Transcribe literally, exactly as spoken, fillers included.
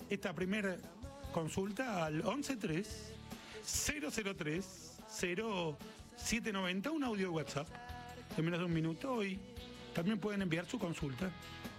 esta primera consulta al once tres cero cero tres cero siete noventa, un audio de WhatsApp en menos de un minuto, y también pueden enviar su consulta.